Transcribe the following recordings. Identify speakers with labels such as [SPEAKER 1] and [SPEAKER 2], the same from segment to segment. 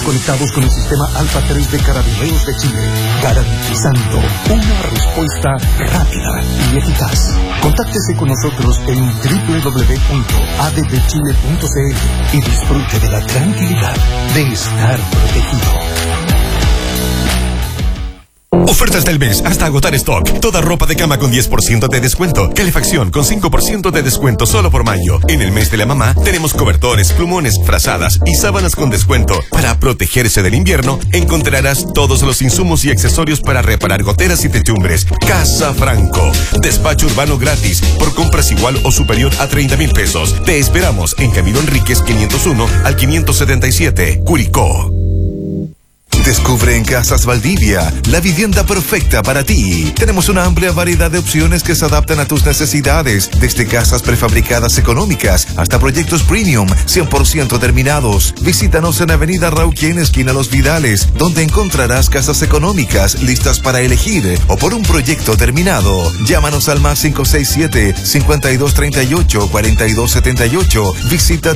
[SPEAKER 1] conectados con el sistema Alfa 3 de Carabineros de Chile, garantizando una respuesta rápida y eficaz. Contáctese con nosotros en www.addchile.cl y disfrute de la tranquilidad de estar protegido.
[SPEAKER 2] Ofertas del mes hasta agotar stock. Toda ropa de cama con 10% de descuento. Calefacción con 5% de descuento solo por mayo. En el mes de la mamá tenemos cobertores, plumones, frazadas y sábanas con descuento. Para protegerse del invierno, encontrarás todos los insumos y accesorios para reparar goteras y techumbres. Casa Franco. Despacho urbano gratis por compras igual o superior a 30,000 pesos. Te esperamos en Camilo Enríquez 501 al 577, Curicó.
[SPEAKER 3] Descubre en Casas Valdivia la vivienda perfecta para ti. Tenemos una amplia variedad de opciones que se adaptan a tus necesidades, desde casas prefabricadas económicas hasta proyectos premium 100% terminados. Visítanos en Avenida Rauquien, esquina Los Vidales, donde encontrarás casas económicas listas para elegir o por un proyecto terminado. Llámanos al más 567-5238-4278. Visita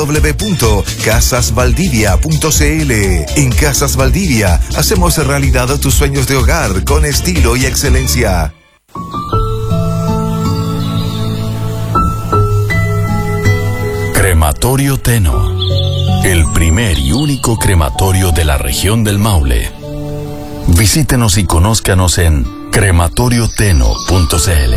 [SPEAKER 3] www.casasvaldivia.cl. En Casas Valdivia hacemos realidad tus sueños de hogar con estilo y excelencia.
[SPEAKER 4] Crematorio Teno, el primer y único crematorio de la región del Maule. Visítenos y conózcanos en crematorioteno.cl.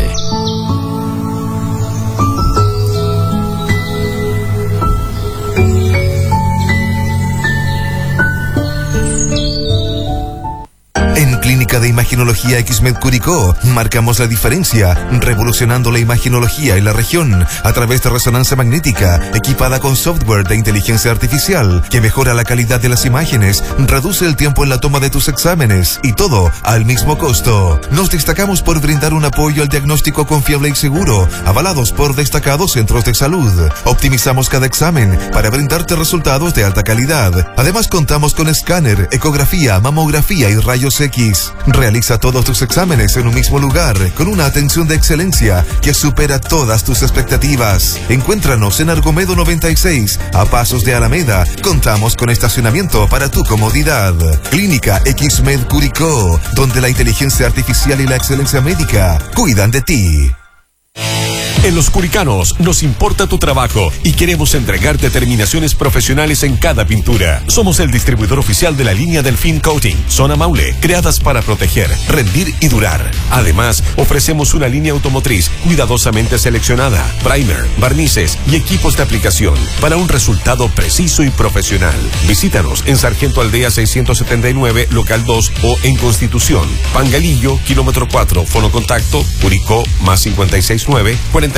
[SPEAKER 3] En Clínica de Imaginología Xmed Curicó marcamos la diferencia, revolucionando la imaginología en la región a través de resonancia magnética equipada con software de inteligencia artificial que mejora la calidad de las imágenes, reduce el tiempo en la toma de tus exámenes y todo al mismo costo. Nos destacamos por brindar un apoyo al diagnóstico confiable y seguro, avalados por destacados centros de salud. Optimizamos cada examen para brindarte resultados de alta calidad. Además contamos con escáner, ecografía, mamografía y rayos X. Realiza todos tus exámenes en un mismo lugar con una atención de excelencia que supera todas tus expectativas. Encuéntranos en Argomedo 96, a pasos de Alameda. Contamos con estacionamiento para tu comodidad. Clínica Xmed Curicó, donde la inteligencia artificial y la excelencia médica cuidan de ti.
[SPEAKER 2] En Los Curicanos nos importa tu trabajo y queremos entregarte terminaciones profesionales en cada pintura. Somos el distribuidor oficial de la línea Delfín Coating, Zona Maule, creadas para proteger, rendir y durar. Además, ofrecemos una línea automotriz cuidadosamente seleccionada, primer, barnices y equipos de aplicación para un resultado preciso y profesional. Visítanos en Sargento Aldea 679, local 2 o en Constitución, Pangalillo, kilómetro 4, fono contacto, Curicó, más 569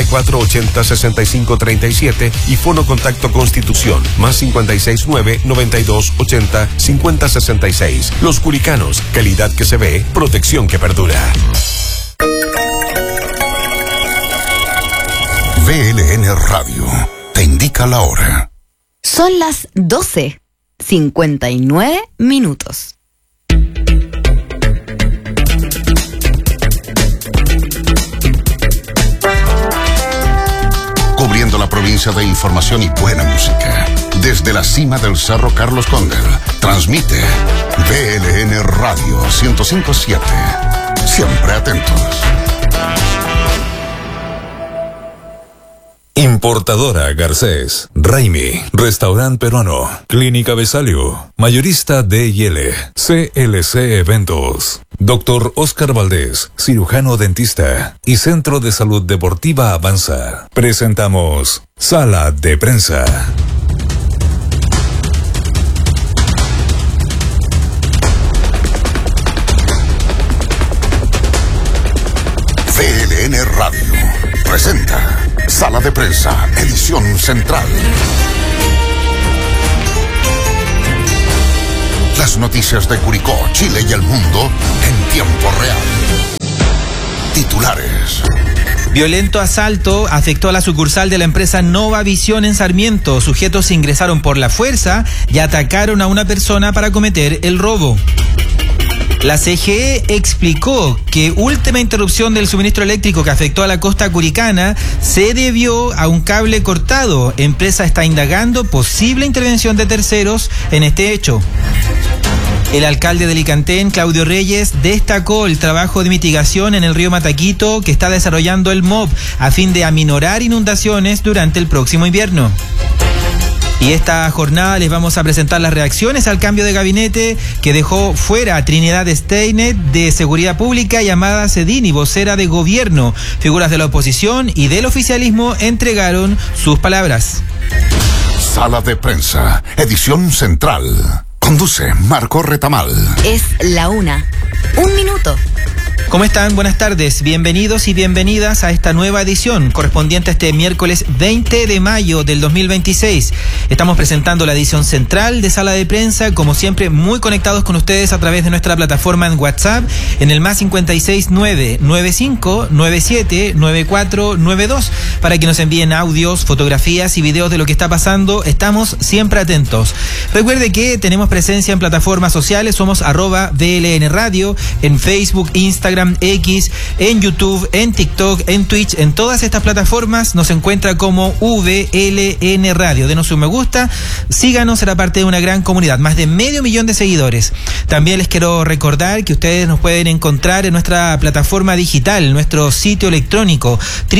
[SPEAKER 2] 4480-6537 y fono contacto Constitución, más 569-9280-5066. Los Curicanos, calidad que se ve, protección que perdura.
[SPEAKER 5] VLN Radio te indica la hora.
[SPEAKER 6] Son las 12:59.
[SPEAKER 5] Cubriendo la provincia de información y buena música. Desde la cima del Cerro Carlos Condel, transmite VLN Radio 105.7. Siempre atentos.
[SPEAKER 7] Importadora Garcés, Raimi, Restaurante Peruano, Clínica Besalio, Mayorista D&L, CLC Eventos, Dr. Oscar Valdés, cirujano dentista y Centro de Salud Deportiva Avanza. Presentamos Sala de Prensa.
[SPEAKER 5] VLN Radio presenta Sala de Prensa, edición central. Las noticias de Curicó, Chile y el mundo en tiempo real. Titulares.
[SPEAKER 8] Violento asalto afectó a la sucursal de la empresa Nova Visión en Sarmiento. Sujetos ingresaron por la fuerza y atacaron a una persona para cometer el robo. La CGE explicó que última interrupción del suministro eléctrico que afectó a la costa curicana se debió a un cable cortado. Empresa está indagando posible intervención de terceros en este hecho. El alcalde de Licantén, Claudio Reyes, destacó el trabajo de mitigación en el río Mataquito que está desarrollando el MOB a fin de aminorar inundaciones durante el próximo invierno. Y esta jornada les vamos a presentar las reacciones al cambio de gabinete que dejó fuera a Trinidad Steinet de Seguridad Pública y Amada Cedini, vocera de gobierno. Figuras de la oposición y del oficialismo entregaron sus palabras.
[SPEAKER 5] Sala de Prensa, edición central. Conduce Marco Retamal.
[SPEAKER 6] Es la 1:01.
[SPEAKER 8] ¿Cómo están? Buenas tardes. Bienvenidos y bienvenidas a esta nueva edición correspondiente a este miércoles 20 de mayo del 2026. Estamos presentando la edición central de Sala de Prensa, como siempre muy conectados con ustedes a través de nuestra plataforma en WhatsApp en el +56 995 97 9492 para que nos envíen audios, fotografías y videos de lo que está pasando. Estamos siempre atentos. Recuerde que tenemos presencia en plataformas sociales, somos @VLN Radio, en Facebook, Instagram, X, en YouTube, en TikTok, en Twitch, en todas estas plataformas nos encuentra como VLN Radio. Denos un me gusta, síganos, será parte de una gran comunidad, más de 500 000 de seguidores. También les quiero recordar que ustedes nos pueden encontrar en nuestra plataforma digital, nuestro sitio electrónico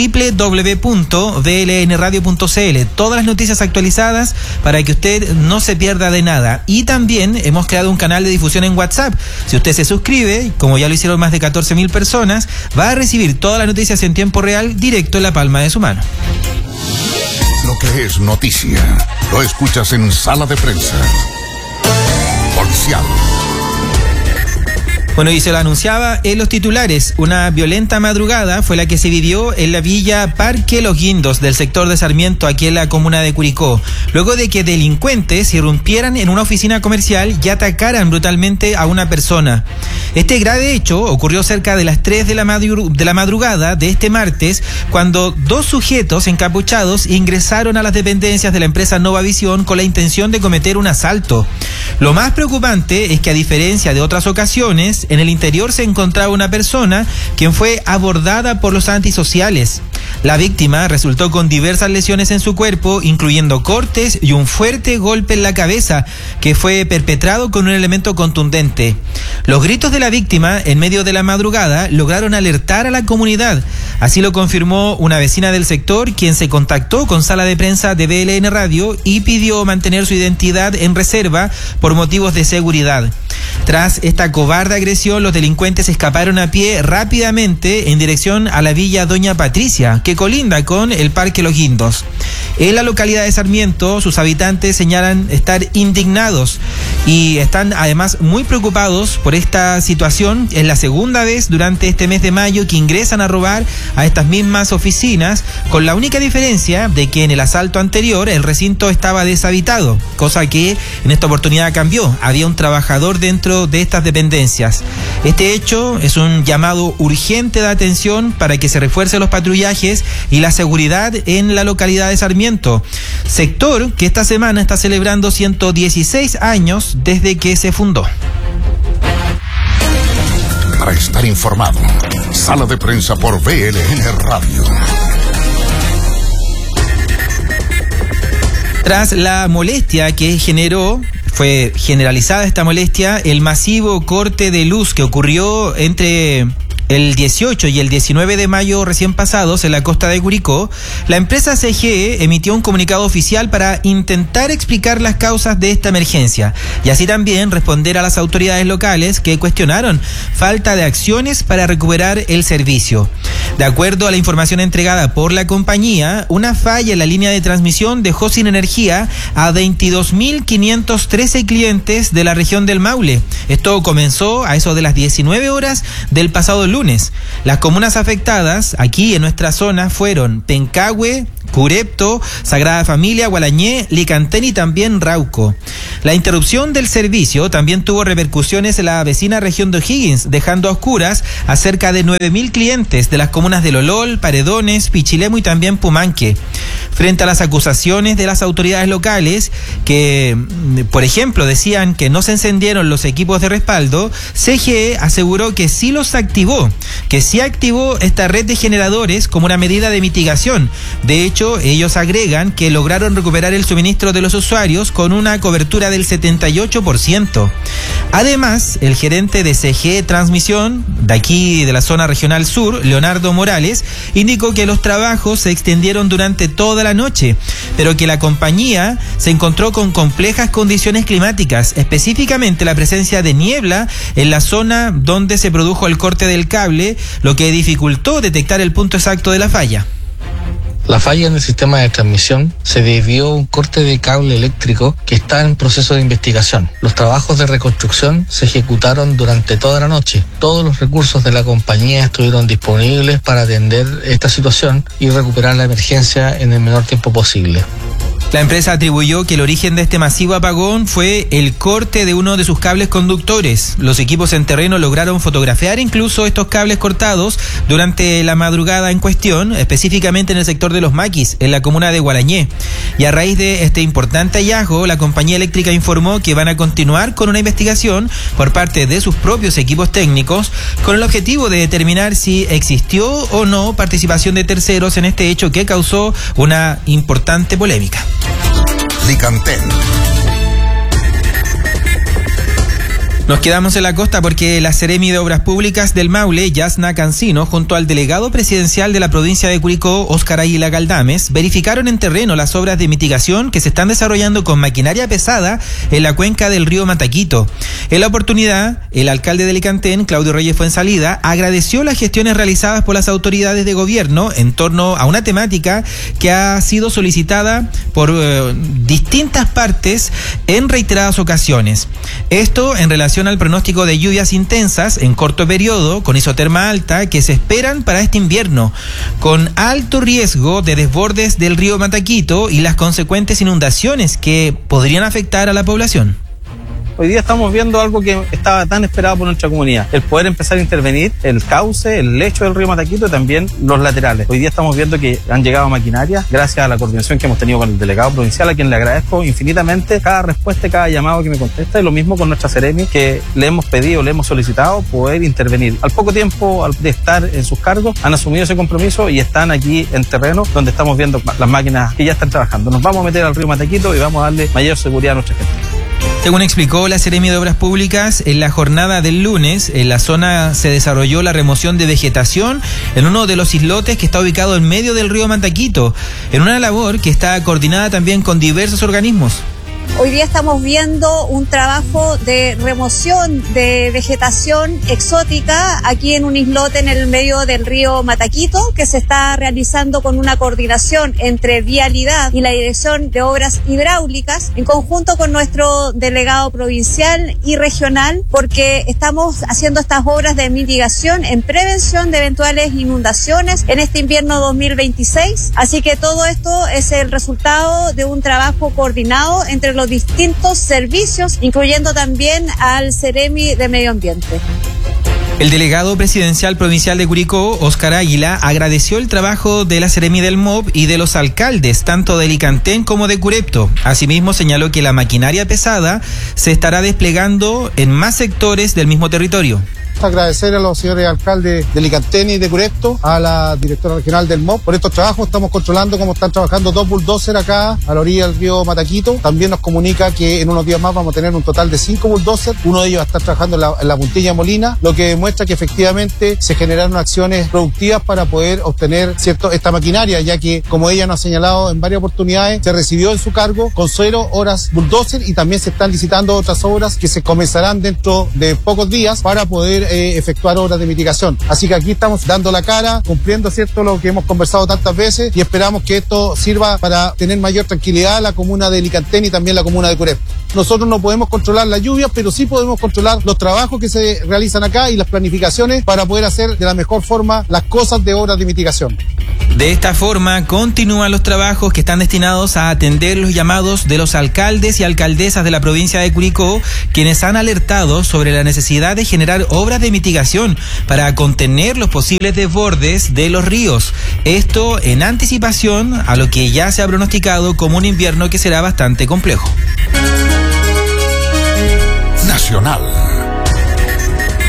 [SPEAKER 8] www.vlnradio.cl. Todas las noticias actualizadas para que usted no se pierda de nada. Y también hemos creado un canal de difusión en WhatsApp. Si usted se suscribe, como ya lo hicieron más de 14.000 personas, va a recibir todas las noticias en tiempo real directo en la palma de su mano.
[SPEAKER 5] Lo que es noticia, lo escuchas en Sala de Prensa. Policial.
[SPEAKER 8] Bueno, y se lo anunciaba en los titulares. Una violenta madrugada fue la que se vivió en la villa Parque Los Guindos del sector de Sarmiento, aquí en la comuna de Curicó, luego de que delincuentes irrumpieran en una oficina comercial y atacaran brutalmente a una persona. Este grave hecho ocurrió cerca de las 3 de la madrugada de este martes, cuando dos sujetos encapuchados ingresaron a las dependencias de la empresa Nova Visión con la intención de cometer un asalto. Lo más preocupante es que, a diferencia de otras ocasiones, en el interior se encontraba una persona quien fue abordada por los antisociales. La víctima resultó con diversas lesiones en su cuerpo, incluyendo cortes y un fuerte golpe en la cabeza que fue perpetrado con un elemento contundente. Los gritos de la víctima en medio de la madrugada lograron alertar a la comunidad. Así lo confirmó una vecina del sector, quien se contactó con Sala de Prensa de VLN Radio y pidió mantener su identidad en reserva por motivos de seguridad. Tras esta cobarde agresión, los delincuentes escaparon a pie rápidamente en dirección a la villa Doña Patricia, que colinda con el Parque Los Guindos. En la localidad de Sarmiento, sus habitantes señalan estar indignados y están además muy preocupados por esta situación. Es la segunda vez durante este mes de mayo que ingresan a robar a estas mismas oficinas, con la única diferencia de que en el asalto anterior el recinto estaba deshabitado, cosa que en esta oportunidad cambió. Había un trabajador dentro de estas dependencias. Este hecho es un llamado urgente de atención para que se refuercen los patrullajes y la seguridad en la localidad de Sarmiento, sector que esta semana está celebrando 116 años desde que se fundó.
[SPEAKER 5] Para estar informado, Sala de Prensa por VLN Radio.
[SPEAKER 8] Tras la molestia que generó, fue generalizada esta molestia, el masivo corte de luz que ocurrió entre el 18 y el 19 de mayo recién pasados en la costa de Curicó, la empresa CGE emitió un comunicado oficial para intentar explicar las causas de esta emergencia y así también responder a las autoridades locales que cuestionaron falta de acciones para recuperar el servicio. De acuerdo a la información entregada por la compañía, una falla en la línea de transmisión dejó sin energía a 22.513 clientes de la región del Maule. Esto comenzó a eso de las 19 horas del pasado lunes. Las comunas afectadas aquí en nuestra zona fueron Pencahue, Curepto, Sagrada Familia, Gualañé, Licantén y también Rauco. La interrupción del servicio también tuvo repercusiones en la vecina región de O'Higgins, dejando a oscuras a cerca de 9.000 clientes de las comunas de Lolol, Paredones, Pichilemu y también Pumanque. Frente a las acusaciones de las autoridades locales que, por ejemplo, decían que no se encendieron los equipos de respaldo, CGE aseguró que sí los activó, que sí activó esta red de generadores como una medida de mitigación. De hecho, ellos agregan que lograron recuperar el suministro de los usuarios con una cobertura del 78%. Además, el gerente de CGE Transmisión, de aquí de la zona regional sur, Leonardo Morales, indicó que los trabajos se extendieron durante toda la noche, pero que la compañía se encontró con complejas condiciones climáticas, específicamente la presencia de niebla en la zona donde se produjo el corte del cable, lo que dificultó detectar el punto exacto de la falla.
[SPEAKER 9] La falla en el sistema de transmisión se debió a un corte de cable eléctrico que está en proceso de investigación. Los trabajos de reconstrucción se ejecutaron durante toda la noche. Todos los recursos de la compañía estuvieron disponibles para atender esta situación y recuperar la emergencia en el menor tiempo posible.
[SPEAKER 8] La empresa atribuyó que el origen de este masivo apagón fue el corte de uno de sus cables conductores. Los equipos en terreno lograron fotografiar incluso estos cables cortados durante la madrugada en cuestión, específicamente en el sector de Los Maquis, en la comuna de Guarañé. Y a raíz de este importante hallazgo, la compañía eléctrica informó que van a continuar con una investigación por parte de sus propios equipos técnicos con el objetivo de determinar si existió o no participación de terceros en este hecho que causó una importante polémica.
[SPEAKER 5] Licanten.
[SPEAKER 8] Nos quedamos en la costa porque la Seremi de Obras Públicas del Maule, Yasna Cancino, junto al delegado presidencial de la provincia de Curicó, Óscar Águila Galdames, verificaron en terreno las obras de mitigación que se están desarrollando con maquinaria pesada en la cuenca del río Mataquito. En la oportunidad, el alcalde de Licanten, Claudio Reyes Fuensalida, agradeció las gestiones realizadas por las autoridades de gobierno en torno a una temática que ha sido solicitada por distintas partes en reiteradas ocasiones. Esto en relación al pronóstico de lluvias intensas en corto periodo con isoterma alta que se esperan para este invierno, con alto riesgo de desbordes del río Mataquito y las consecuentes inundaciones que podrían afectar a la población.
[SPEAKER 10] Hoy día estamos viendo algo que estaba tan esperado por nuestra comunidad, el poder empezar a intervenir el cauce, el lecho del río Mataquito y también los laterales. Hoy día estamos viendo que han llegado maquinarias gracias a la coordinación que hemos tenido con el delegado provincial, a quien le agradezco infinitamente cada respuesta, cada llamado que me contesta, y lo mismo con nuestra Seremi, que le hemos pedido, le hemos solicitado poder intervenir. Al poco tiempo de estar en sus cargos, han asumido ese compromiso y están aquí en terreno donde estamos viendo las máquinas que ya están trabajando. Nos vamos a meter al río Mataquito y vamos a darle mayor seguridad a nuestra gente.
[SPEAKER 8] Según explicó la Seremi de Obras Públicas, en la jornada del lunes, en la zona se desarrolló la remoción de vegetación en uno de los islotes que está ubicado en medio del río Mataquito, en una labor que está coordinada también con diversos organismos.
[SPEAKER 11] Hoy día estamos viendo un trabajo de remoción de vegetación exótica aquí en un islote en el medio del río Mataquito, que se está realizando con una coordinación entre Vialidad y la Dirección de Obras Hidráulicas en conjunto con nuestro delegado provincial y regional, porque estamos haciendo estas obras de mitigación en prevención de eventuales inundaciones en este invierno 2026. Así que todo esto es el resultado de un trabajo coordinado entre los distintos servicios, incluyendo también al Seremi de Medio Ambiente.
[SPEAKER 8] El delegado presidencial provincial de Curicó, Óscar Águila, agradeció el trabajo de la Seremi del MOB y de los alcaldes, tanto de Licanten como de Curepto. Asimismo, señaló que la maquinaria pesada se estará desplegando en más sectores del mismo territorio.
[SPEAKER 12] Agradecer a los señores alcaldes de Licanten y de Curepto, a la directora regional del MOB por estos trabajos. Estamos controlando cómo están trabajando 2 bulldozers acá a la orilla del río Mataquito. También nos comunica que en unos días más vamos a tener un total de 5 bulldozers. Uno de ellos va a estar trabajando en la puntilla Molina, lo que demuestra que efectivamente se generaron acciones productivas para poder obtener esta maquinaria, ya que, como ella nos ha señalado en varias oportunidades, se recibió en su cargo con 0 horas bulldozer y también se están licitando otras obras que se comenzarán dentro de pocos días para poder efectuar obras de mitigación. Así que aquí estamos dando la cara, cumpliendo lo que hemos conversado tantas veces, y esperamos que esto sirva para tener mayor tranquilidad a la comuna de Licanten y también la comuna de Curepto. Nosotros no podemos controlar las lluvias, pero sí podemos controlar los trabajos que se realizan acá y las planificaciones para poder hacer de la mejor forma las cosas de obras de mitigación.
[SPEAKER 8] De esta forma, continúan los trabajos que están destinados a atender los llamados de los alcaldes y alcaldesas de la provincia de Curicó, quienes han alertado sobre la necesidad de generar obras de mitigación para contener los posibles desbordes de los ríos. Esto en anticipación a lo que ya se ha pronosticado como un invierno que será bastante complejo.
[SPEAKER 5] Nacional.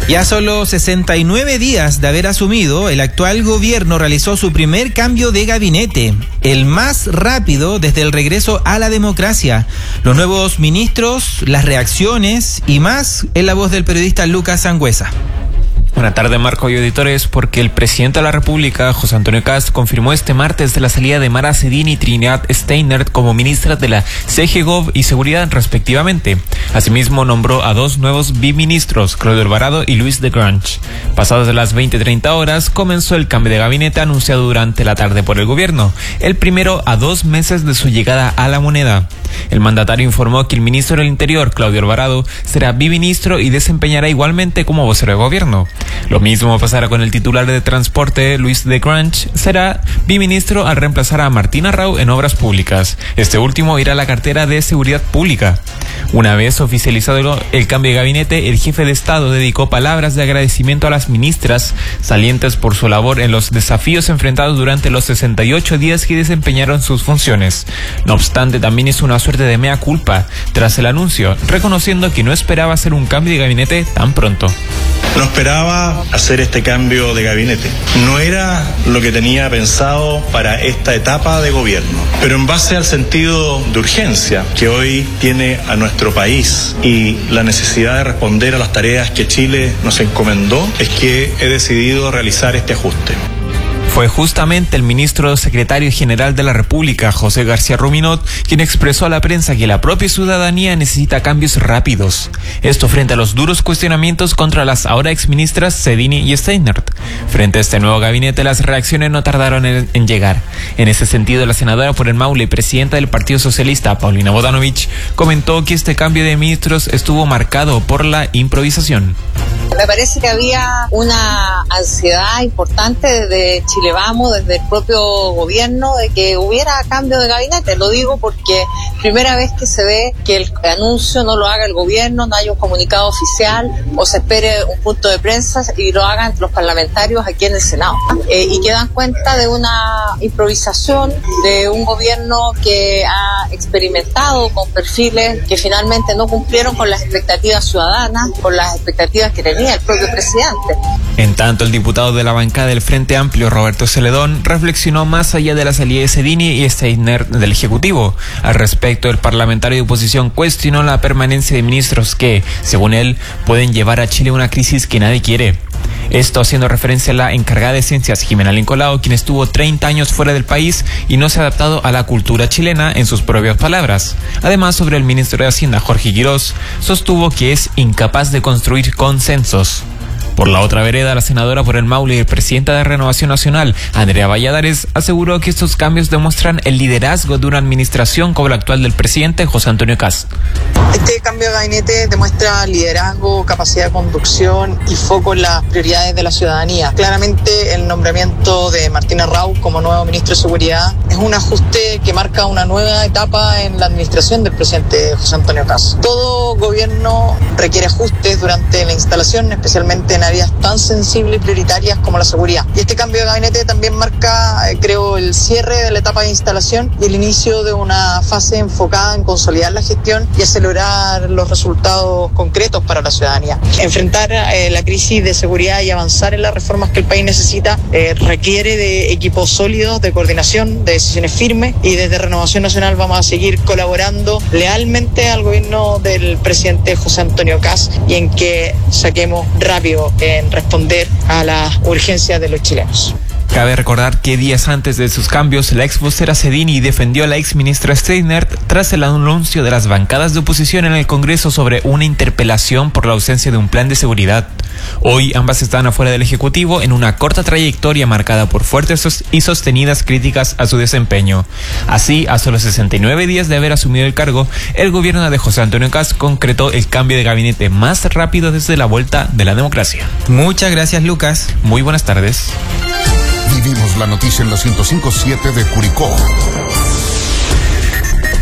[SPEAKER 8] Y a solo 69 días de haber asumido, el actual gobierno realizó su primer cambio de gabinete, el más rápido desde el regreso a la democracia. Los nuevos ministros, las reacciones y más en la voz del periodista Lucas Sangüesa.
[SPEAKER 13] Buenas tardes, Marco y auditores, porque el presidente de la República, José Antonio Kast, confirmó este martes la salida de Mara Cedini y Trinidad Steiner como ministras de la CGGOV y Seguridad, respectivamente. Asimismo, nombró a 2 nuevos biministros, Claudio Alvarado y Luis de Grange. Pasadas las 20:30 horas, comenzó el cambio de gabinete anunciado durante la tarde por el gobierno, el primero a 2 meses de su llegada a la moneda. El mandatario informó que el ministro del Interior, Claudio Alvarado, será biministro y desempeñará igualmente como vocero de gobierno. Lo mismo pasará con el titular de Transporte, Luis de Grange, será biministro al reemplazar a Martín Arrau en Obras Públicas. Este último irá a la cartera de Seguridad Pública. Una vez oficializado el cambio de gabinete, el jefe de Estado dedicó palabras de agradecimiento a las ministras, salientes por su labor en los desafíos enfrentados durante los 68 días que desempeñaron sus funciones. No obstante, también hizo una suerte de mea culpa tras el anuncio, reconociendo que no esperaba hacer un cambio de gabinete tan pronto.
[SPEAKER 14] No esperaba hacer este cambio de gabinete. No era lo que tenía pensado para esta etapa de gobierno. Pero en base al sentido de urgencia que hoy tiene a nuestro país y la necesidad de responder a las tareas que Chile nos encomendó, es que he decidido realizar este ajuste.
[SPEAKER 13] Fue justamente el ministro secretario general de la República, José García Ruminot, quien expresó a la prensa que la propia ciudadanía necesita cambios rápidos. Esto frente a los duros cuestionamientos contra las ahora exministras Cedini y Steinert. Frente a este nuevo gabinete, las reacciones no tardaron en llegar. En ese sentido, la senadora por el Maule y presidenta del Partido Socialista, Paulina Bodanovich, comentó que este cambio de ministros estuvo marcado por la improvisación.
[SPEAKER 15] Me parece que había una ansiedad importante desde Chile Vamos, desde el propio gobierno, de que hubiera cambio de gabinete. Lo digo porque primera vez que se ve que el anuncio no lo haga el gobierno, no haya un comunicado oficial o se espere un punto de prensa y lo hagan los parlamentarios aquí en el Senado. Y que dan cuenta de una improvisación de un gobierno que ha experimentado con perfiles que finalmente no cumplieron con las expectativas ciudadanas, con las expectativas que tenía el propio presidente.
[SPEAKER 13] En tanto, el diputado de la bancada del Frente Amplio, Roberto Celedón, reflexionó más allá de la salida de Cedini y Steiner del Ejecutivo. Al respecto, el parlamentario de oposición cuestionó la permanencia de ministros que, según él, pueden llevar a Chile a una crisis que nadie quiere. Esto haciendo referencia a la encargada de ciencias, Jimena Lincolao, quien estuvo 30 años fuera del país y no se ha adaptado a la cultura chilena, en sus propias palabras. Además, sobre el ministro de Hacienda, Jorge Quirós, sostuvo que es incapaz de construir consensos. Por la otra vereda, la senadora por el Maule y presidenta de Renovación Nacional, Andrea Valladares, aseguró que estos cambios demuestran el liderazgo de una administración como la actual del presidente José Antonio Kast.
[SPEAKER 16] Este cambio de gabinete demuestra liderazgo, capacidad de conducción y foco en las prioridades de la ciudadanía. Claramente, el nombramiento de Martín Arrau como nuevo ministro de Seguridad es un ajuste que marca una nueva etapa en la administración del presidente José Antonio Kast. Todo gobierno requiere ajustes durante la instalación, especialmente en áreas tan sensibles y prioritarias como la seguridad. Y este cambio de gabinete también marca, creo, el cierre de la etapa de instalación y el inicio de una fase enfocada en consolidar la gestión y acelerar los resultados concretos para la ciudadanía. Enfrentar la crisis de seguridad y avanzar en las reformas que el país necesita requiere de equipos sólidos, de coordinación, de decisiones firmes, y desde Renovación Nacional vamos a seguir colaborando lealmente al gobierno del presidente José Antonio Kast y en que saquemos rápido en responder a las urgencias de los chilenos.
[SPEAKER 13] Cabe recordar que días antes de sus cambios, la ex vocera Cedini defendió a la ex ministra Steiner tras el anuncio de las bancadas de oposición en el Congreso sobre una interpelación por la ausencia de un plan de seguridad. Hoy ambas están afuera del Ejecutivo en una corta trayectoria marcada por fuertes y sostenidas críticas a su desempeño. Así, a solo 69 días de haber asumido el cargo, el gobierno de José Antonio Kast concretó el cambio de gabinete más rápido desde la vuelta de la democracia.
[SPEAKER 8] Muchas gracias, Lucas.
[SPEAKER 13] Muy buenas tardes.
[SPEAKER 5] Vivimos la noticia en la 105.7 de Curicó.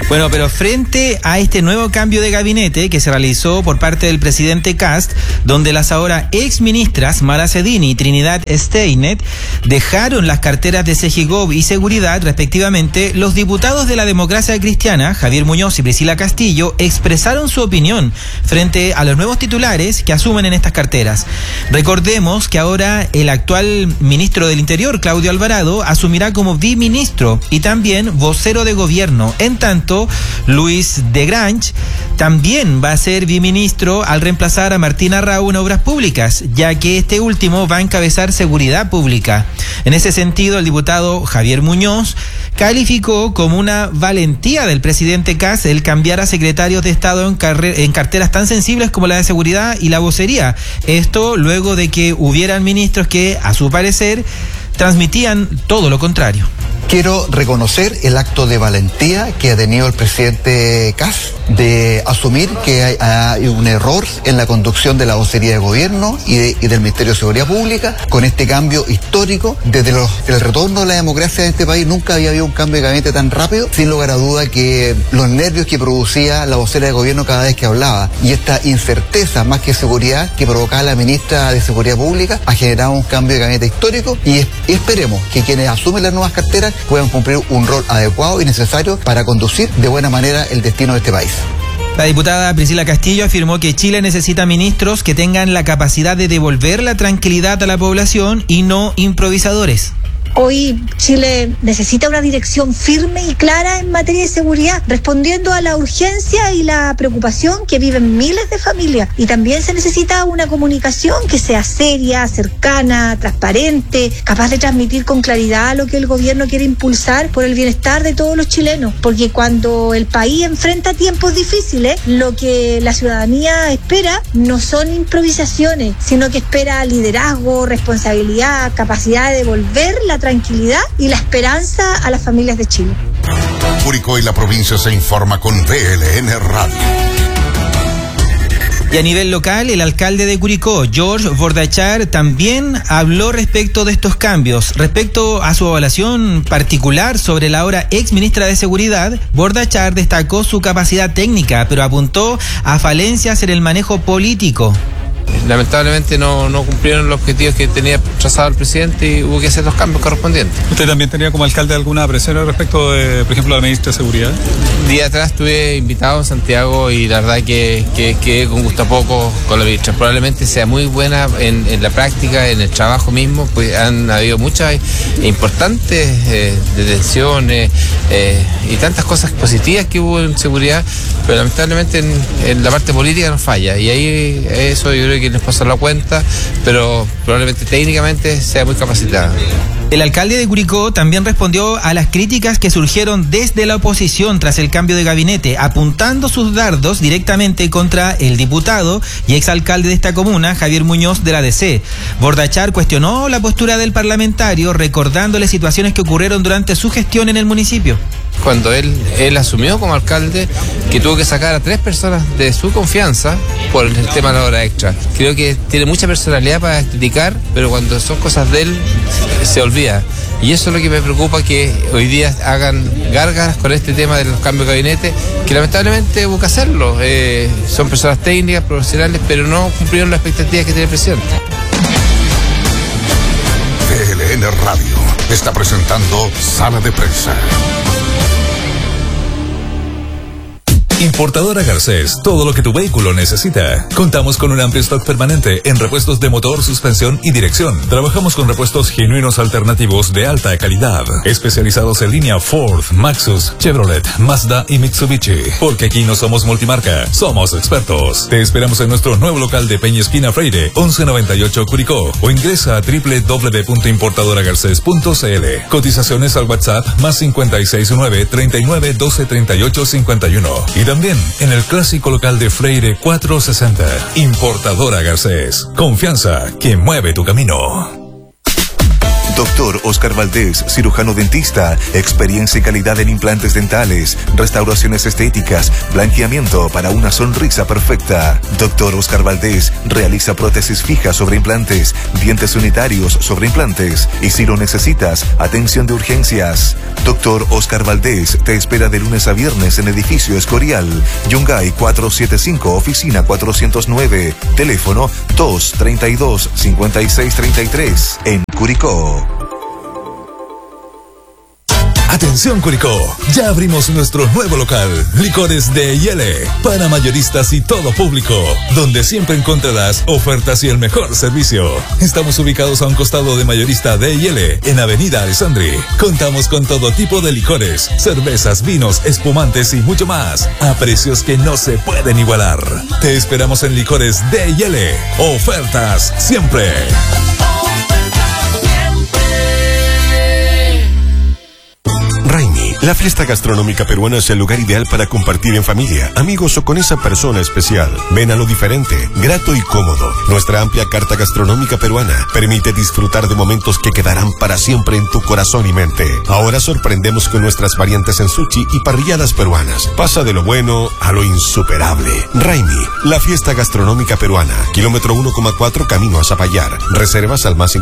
[SPEAKER 8] Bueno, pero frente a este nuevo cambio de gabinete que se realizó por parte del presidente Kast, donde las ahora exministras Mara Cedini y Trinidad Steiner dejaron las carteras de CEGIGOV y Seguridad respectivamente, los diputados de la Democracia Cristiana, Javier Muñoz y Priscila Castillo, expresaron su opinión frente a los nuevos titulares que asumen en estas carteras. Recordemos que ahora el actual ministro del Interior, Claudio Alvarado, asumirá como biministro y también vocero de gobierno. En tanto, Luis de Grange también va a ser biministro al reemplazar a Martín Arrau en Obras Públicas, ya que este último va a encabezar Seguridad Pública. En ese sentido, el diputado Javier Muñoz calificó como una valentía del presidente Kast el cambiar a secretarios de Estado en carteras tan sensibles como la de Seguridad y la vocería. Esto luego de que hubieran ministros que, a su parecer, transmitían todo lo contrario.
[SPEAKER 17] Quiero reconocer el acto de valentía que ha tenido el presidente Kast de asumir que hay un error en la conducción de la vocería de gobierno y del Ministerio de Seguridad Pública. Con este cambio histórico, desde el retorno de la democracia en este país, nunca había habido un cambio de gabinete tan rápido. Sin lugar a duda que los nervios que producía la vocera de gobierno cada vez que hablaba y esta incerteza más que seguridad que provocaba la ministra de Seguridad Pública ha generado un cambio de gabinete histórico y esperemos que quienes asumen las nuevas carteras puedan cumplir un rol adecuado y necesario para conducir de buena manera el destino de este país.
[SPEAKER 8] La diputada Priscila Castillo afirmó que Chile necesita ministros que tengan la capacidad de devolver la tranquilidad a la población y no improvisadores.
[SPEAKER 18] Hoy Chile necesita una dirección firme y clara en materia de seguridad, respondiendo a la urgencia y la preocupación que viven miles de familias. Y también se necesita una comunicación que sea seria, cercana, transparente, capaz de transmitir con claridad lo que el gobierno quiere impulsar por el bienestar de todos los chilenos. Porque cuando el país enfrenta tiempos difíciles, lo que la ciudadanía espera no son improvisaciones, sino que espera liderazgo, responsabilidad, capacidad de devolver la tranquilidad y la esperanza a las familias de Chile.
[SPEAKER 5] Curicó y la provincia se informa con VLN Radio.
[SPEAKER 8] Y a nivel local, el alcalde de Curicó, George Bordachar, también habló respecto de estos cambios. Respecto a su evaluación particular sobre la ahora ex ministra de Seguridad, Bordachar destacó su capacidad técnica, pero apuntó a falencias en el manejo político.
[SPEAKER 19] Lamentablemente no cumplieron los objetivos que tenía trazado el presidente y hubo que hacer los cambios correspondientes.
[SPEAKER 20] ¿Usted también tenía como alcalde alguna apreciación respecto de, por ejemplo, la ministra de Seguridad?
[SPEAKER 19] Día atrás estuve invitado en Santiago y la verdad que quedé con gusto a poco con la ministra. Probablemente sea muy buena en la práctica, en el trabajo mismo, pues han habido muchas importantes detenciones y tantas cosas positivas que hubo en seguridad, pero lamentablemente en la parte política nos falla y ahí eso yo creo que les pasó la cuenta, pero probablemente técnicamente sea muy capacitada.
[SPEAKER 8] El alcalde de Curicó también respondió a las críticas que surgieron desde la oposición tras el cambio de gabinete, apuntando sus dardos directamente contra el diputado y exalcalde de esta comuna, Javier Muñoz, de la DC. Bordachar cuestionó la postura del parlamentario, recordándole situaciones que ocurrieron durante su gestión en el municipio.
[SPEAKER 19] Cuando él asumió como alcalde, que tuvo que sacar a 3 personas de su confianza por el tema de la hora extra. Creo que tiene mucha personalidad para criticar, pero cuando son cosas de él, se olvida. Y eso es lo que me preocupa, que hoy día hagan gárgaras con este tema de los cambios de gabinete, que lamentablemente busca hacerlo. Son personas técnicas, profesionales, pero no cumplieron las expectativas que tiene el presidente.
[SPEAKER 5] VLN Radio está presentando Sala de Prensa.
[SPEAKER 7] Importadora Garcés, todo lo que tu vehículo necesita. Contamos con un amplio stock permanente en repuestos de motor, suspensión y dirección. Trabajamos con repuestos genuinos alternativos de alta calidad, especializados en línea Ford, Maxus, Chevrolet, Mazda y Mitsubishi. Porque aquí no somos multimarca, somos expertos. Te esperamos en nuestro nuevo local de Peña Esquina Freire, 1198 Curicó, o ingresa a www.importadoragarces.cl. Cotizaciones al WhatsApp más 569 39 12 38 51. Y también en el clásico local de Freire 460. Importadora Garcés. Confianza que mueve tu camino.
[SPEAKER 3] Doctor Oscar Valdés, cirujano dentista, experiencia y calidad en implantes dentales, restauraciones estéticas, blanqueamiento para una sonrisa perfecta. Doctor Oscar Valdés realiza prótesis fijas sobre implantes, dientes unitarios sobre implantes y si lo necesitas, atención de urgencias. Dr. Oscar Valdés te espera de lunes a viernes en Edificio Escorial, Yungay 475, oficina 409, teléfono 232-5633, en Curicó.
[SPEAKER 7] Atención Curicó, ya abrimos nuestro nuevo local, Licores de Yele, para mayoristas y todo público, donde siempre encontrarás ofertas y el mejor servicio. Estamos ubicados a un costado de Mayorista de Yele, en Avenida Alessandri. Contamos con todo tipo de licores, cervezas, vinos, espumantes y mucho más, a precios que no se pueden igualar. Te esperamos en Licores de Yele, ofertas siempre.
[SPEAKER 2] Raimi, la fiesta gastronómica peruana es el lugar ideal para compartir en familia, amigos o con esa persona especial. Ven a lo diferente, grato y cómodo. Nuestra amplia carta gastronómica peruana permite disfrutar de momentos que quedarán para siempre en tu corazón y mente. Ahora sorprendemos con nuestras variantes en sushi y parrilladas peruanas. Pasa de lo bueno a lo insuperable. Raimi, la fiesta gastronómica peruana. Kilómetro 1,4 camino a Zapallar. Reservas al más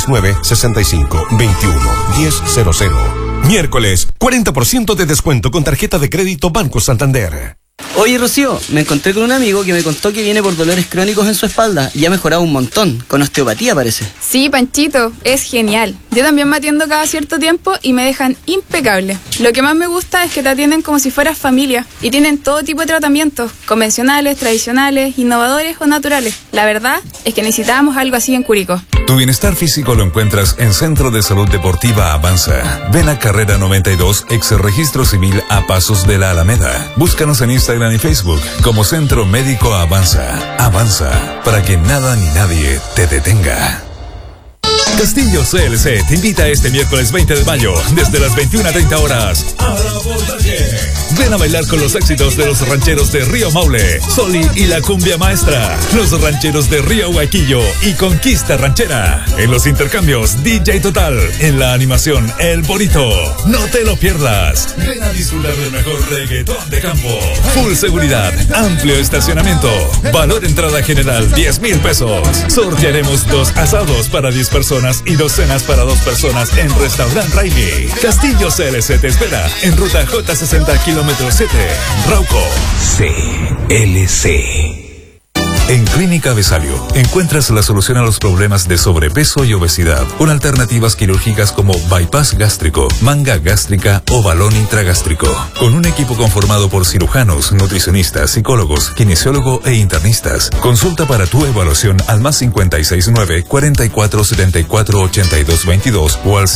[SPEAKER 2] 569-65-21-1000. Miércoles, 40% de descuento con tarjeta de crédito Banco Santander.
[SPEAKER 21] Oye, Rocío, me encontré con un amigo que me contó que viene por dolores crónicos en su espalda y ha mejorado un montón, con osteopatía parece.
[SPEAKER 22] Sí, Panchito, es genial. Yo también me atiendo cada cierto tiempo y me dejan impecable. Lo que más me gusta es que te atienden como si fueras familia y tienen todo tipo de tratamientos, convencionales, tradicionales, innovadores o naturales. La verdad es que necesitábamos algo así en Curicó.
[SPEAKER 7] Tu bienestar físico lo encuentras en Centro de Salud Deportiva Avanza. Ven a Carrera 92, ex Registro Civil a Pasos de la Alameda. Búscanos en Instagram y Facebook como Centro Médico Avanza. Avanza, para que nada ni nadie te detenga. Castillo CLC te invita este miércoles 20 de mayo, desde las 21:30 horas, a la Portalle. Ven a bailar con los éxitos de los rancheros de Río Maule, Soli y la cumbia maestra, los rancheros de Río Huaquillo y Conquista Ranchera. En los intercambios, DJ Total. En la animación, El Bonito. No te lo pierdas. Ven a disfrutar del mejor reggaetón de campo. Full seguridad, amplio estacionamiento. Valor entrada general, 10,000 pesos. Sortearemos 2 asados para 10 personas y 2 cenas para 2 personas en Restaurant Raimi. Castillo CLC te espera en ruta J60 kilómetro 7, Rauco. CLC. En Clínica Besalio encuentras la solución a los problemas de sobrepeso y obesidad, con alternativas quirúrgicas como bypass gástrico, manga gástrica o balón intragástrico, con un equipo conformado por cirujanos, nutricionistas, psicólogos, kinesiólogo e internistas. Consulta para tu evaluación al más 569-4474-8222 o al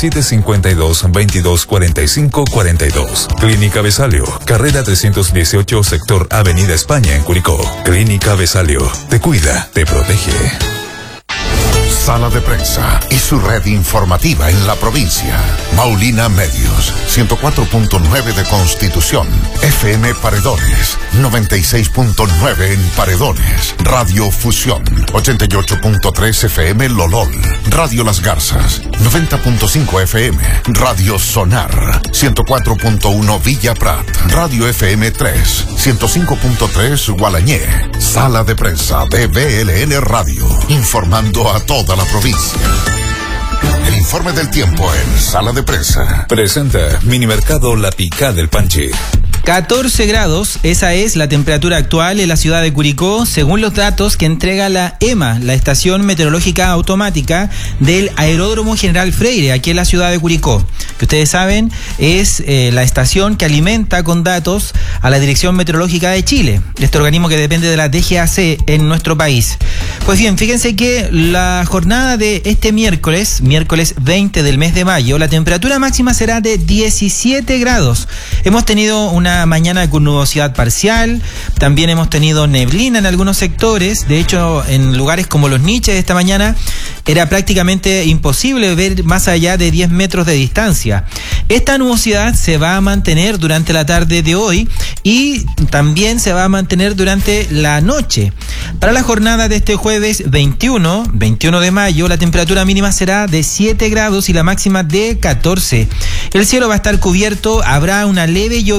[SPEAKER 7] 752-2245-42. Clínica Besalio, carrera 318, sector Avenida España en Curicó. Clínica Besalio. Te cuida, te protege.
[SPEAKER 5] Sala de Prensa y su red informativa en la provincia. Maulina Medios, 104.9 de Constitución. FM Paredones, 96.9 en Paredones. Radio Fusión, 88.3 FM Lolol. Radio Las Garzas, 90.5 FM. Radio Sonar, 104.1 Villa Prat. Radio FM 3, 105.3 Gualañé. Sala de Prensa de BLN Radio, informando a toda la provincia. El informe del tiempo en Sala de Prensa.
[SPEAKER 7] Presenta Minimercado La Picá del Panchi.
[SPEAKER 8] 14 grados, esa es la temperatura actual en la ciudad de Curicó, según los datos que entrega la EMA, la Estación Meteorológica Automática del Aeródromo General Freire, aquí en la ciudad de Curicó. Que ustedes saben, es la estación que alimenta con datos a la Dirección Meteorológica de Chile, este organismo que depende de la DGAC en nuestro país. Pues bien, fíjense que la jornada de este miércoles 20 del mes de mayo, la temperatura máxima será de 17 grados. Hemos tenido una mañana con nubosidad parcial, también hemos tenido neblina en algunos sectores. De hecho, en lugares como Los Niches esta mañana era prácticamente imposible ver más allá de 10 metros de distancia. Esta nubosidad se va a mantener durante la tarde de hoy y también se va a mantener durante la noche. Para la jornada de este jueves 21 de mayo, la temperatura mínima será de 7 grados y la máxima de 14. El cielo va a estar cubierto, habrá una leve llovizna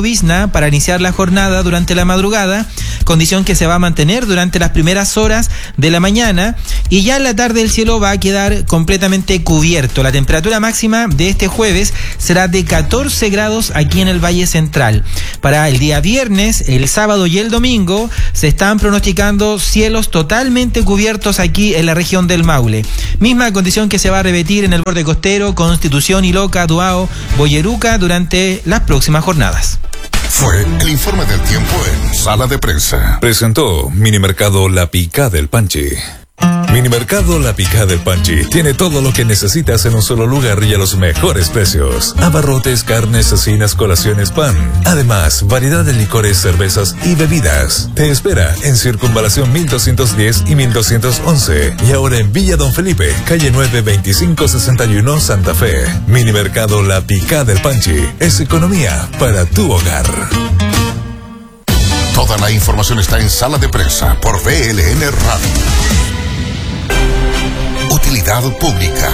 [SPEAKER 8] máxima para iniciar la jornada durante la madrugada, condición que se va a mantener durante las primeras horas de la mañana, y ya en la tarde el cielo va a quedar completamente cubierto. La temperatura máxima de este jueves será de 14 grados aquí en el Valle Central. Para el día viernes, el sábado y el domingo se están pronosticando cielos totalmente cubiertos aquí en la región del Maule. Misma condición que se va a repetir en el borde costero, Constitución, Iloca, Duao, Boyeruca durante las próximas jornadas.
[SPEAKER 5] Fue el informe del tiempo en Sala de Prensa.
[SPEAKER 7] Presentó Minimercado La Picá del Panchi. Minimercado La Picá del Panchi tiene todo lo que necesitas en un solo lugar y a los mejores precios. Abarrotes, carnes, cecinas, colaciones, pan. Además, variedad de licores, cervezas y bebidas. Te espera en Circunvalación 1210 y 1211. Y ahora en Villa Don Felipe, calle 9, 2561, Santa Fe. Minimercado La Picá del Panchi es economía para tu hogar.
[SPEAKER 5] Toda la información está en Sala de Prensa por VLN Radio. Utilidad pública.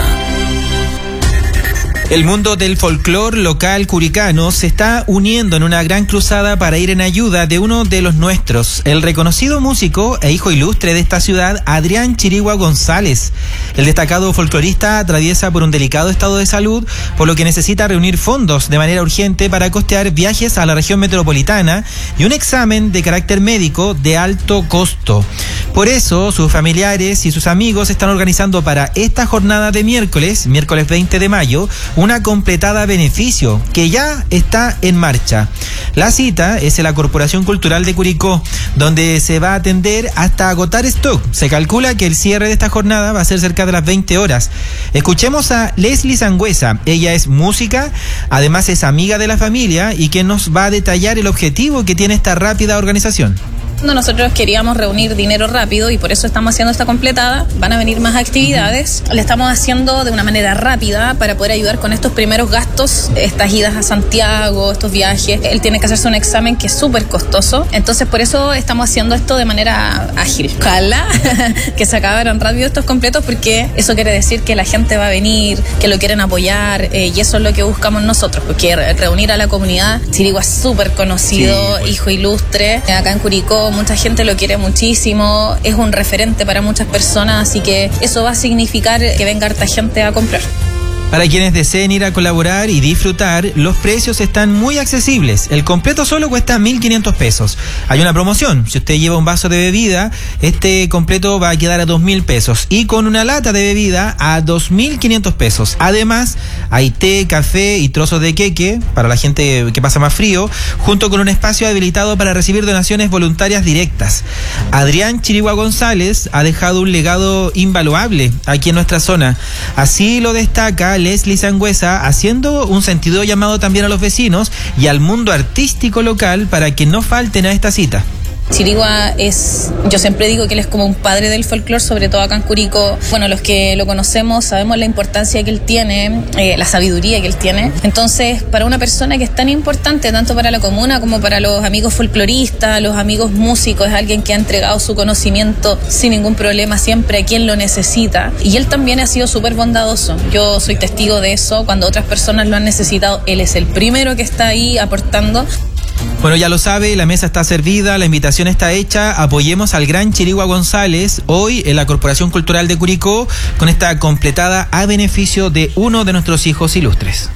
[SPEAKER 8] El mundo del folclore local curicano se está uniendo en una gran cruzada para ir en ayuda de uno de los nuestros, el reconocido músico e hijo ilustre de esta ciudad, Adrián Chirigua González. El destacado folclorista atraviesa por un delicado estado de salud, por lo que necesita reunir fondos de manera urgente para costear viajes a la región metropolitana y un examen de carácter médico de alto costo. Por eso, sus familiares y sus amigos están organizando para esta jornada de miércoles 20 de mayo, una completada a beneficio que ya está en marcha. La cita es en la Corporación Cultural de Curicó, donde se va a atender hasta agotar stock. Se calcula que el cierre de esta jornada va a ser cerca de las 20 horas. Escuchemos a Leslie Sangüesa. Ella es música, además es amiga de la familia y que nos va a detallar el objetivo que tiene esta rápida organización.
[SPEAKER 1] Nosotros queríamos reunir dinero rápido y por eso estamos haciendo esta completada. Van a venir más actividades. La estamos haciendo de una manera rápida para poder ayudar con estos primeros gastos, estas idas a Santiago, estos viajes. Él tiene que hacerse un examen que es súper costoso. Entonces por eso estamos haciendo esto de manera ágil. Ojalá que se acabaran rápido estos completos, porque eso quiere decir que la gente va a venir, que lo quieren apoyar, y eso es lo que buscamos nosotros, porque reunir a la comunidad. Chirigua es súper conocido, sí, pues. Hijo ilustre. Acá en Curicó mucha gente lo quiere muchísimo, es un referente para muchas personas, así que eso va a significar que venga harta gente a comprar.
[SPEAKER 8] Para quienes deseen ir a colaborar y disfrutar, los precios están muy accesibles. El completo solo cuesta 1.500 pesos. Hay una promoción. Si usted lleva un vaso de bebida, este completo va a quedar a 2.000 pesos. Y con una lata de bebida a 2.500 pesos. Además, hay té, café y trozos de queque para la gente que pasa más frío, junto con un espacio habilitado para recibir donaciones voluntarias directas. Adrián Chirigua González ha dejado un legado invaluable aquí en nuestra zona. Así lo destaca Leslie Sangüesa, haciendo un sentido llamado también a los vecinos y al mundo artístico local para que no falten a esta cita.
[SPEAKER 1] Chirigua es, yo siempre digo que él es como un padre del folclore, sobre todo acá en Curicó. Bueno, los que lo conocemos sabemos la importancia que él tiene, la sabiduría que él tiene. Entonces, para una persona que es tan importante, tanto para la comuna como para los amigos folcloristas, los amigos músicos, es alguien que ha entregado su conocimiento sin ningún problema siempre a quien lo necesita. Y él también ha sido súper bondadoso. Yo soy testigo de eso. Cuando otras personas lo han necesitado, él es el primero que está ahí aportando.
[SPEAKER 8] Bueno, ya lo sabe, la mesa está servida, la invitación está hecha. Apoyemos al gran Chirigua González hoy en la Corporación Cultural de Curicó con esta completada a beneficio de uno de nuestros hijos ilustres.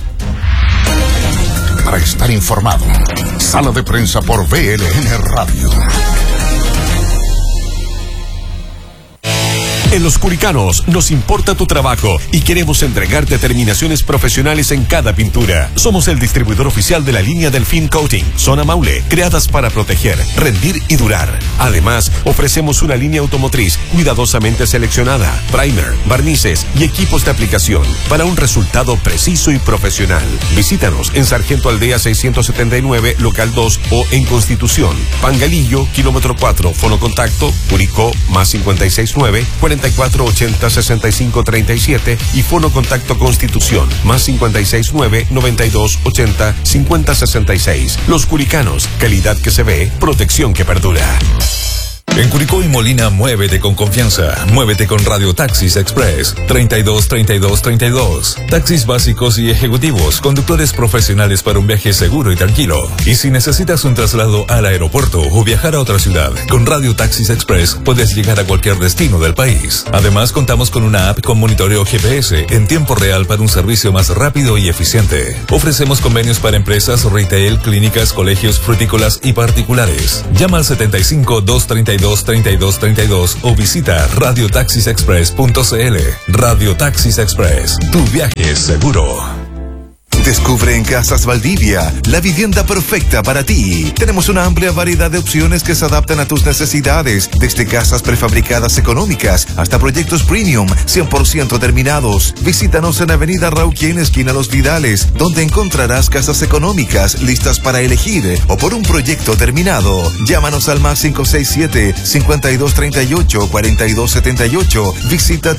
[SPEAKER 5] Para estar informado, Sala de Prensa por VLN Radio.
[SPEAKER 2] En Los Curicanos nos importa tu trabajo y queremos entregarte terminaciones profesionales en cada pintura. Somos el distribuidor oficial de la línea Delfín Coating, Zona Maule, creadas para proteger, rendir y durar. Además, ofrecemos una línea automotriz cuidadosamente seleccionada, primer, barnices y equipos de aplicación para un resultado preciso y profesional. Visítanos en Sargento Aldea 679, local 2 o en Constitución, Pangalillo, kilómetro 4, fonocontacto, Curicó, más 569 4480-6537 y fono contacto Constitución, más 569-9280-5066. Los Curicanos, calidad que se ve, protección que perdura.
[SPEAKER 7] En Curicó y Molina, muévete con confianza. Muévete con Radio Taxis Express 32 32 32. Taxis básicos y ejecutivos, conductores profesionales para un viaje seguro y tranquilo. Y si necesitas un traslado al aeropuerto o viajar a otra ciudad, con Radio Taxis Express puedes llegar a cualquier destino del país. Además, contamos con una app con monitoreo GPS en tiempo real para un servicio más rápido y eficiente. Ofrecemos convenios para empresas, retail, clínicas, colegios, frutícolas y particulares. Llama al 75 232 32 32 o visita radiotaxisexpress.cl. Radio Taxis Express, tu viaje es seguro.
[SPEAKER 3] Descubre en Casas Valdivia la vivienda perfecta para ti. Tenemos una amplia variedad de opciones que se adaptan a tus necesidades, desde casas prefabricadas económicas hasta proyectos premium 100% terminados. Visítanos en Avenida Rauquien, esquina Los Vidales, donde encontrarás casas económicas listas para elegir o por un proyecto terminado. Llámanos al más 567-5238-4278. Visita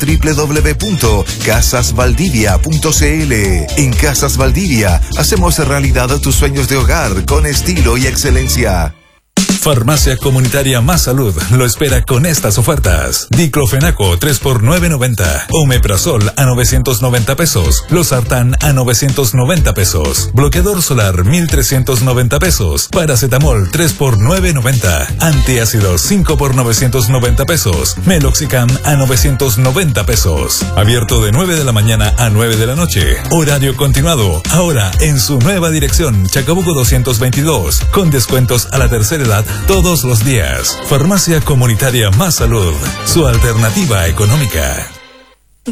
[SPEAKER 3] www.casasvaldivia.cl. En Casas Valdivia hacemos realidad tus sueños de hogar con estilo y excelencia.
[SPEAKER 7] Farmacia Comunitaria Más Salud lo espera con estas ofertas. Diclofenaco 3 por $9.90. Omeprazol a 990 pesos. Losartán a 990 pesos. Bloqueador solar 1,390 pesos. Paracetamol 3 por $9.90. Antiácidos 5 por 990 pesos. Meloxicam a 990 pesos. Abierto de 9 de la mañana a 9 de la noche. Horario continuado. Ahora en su nueva dirección, Chacabuco 222. Con descuentos a la tercera edad todos los días. Farmacia Comunitaria Más Salud, su alternativa económica.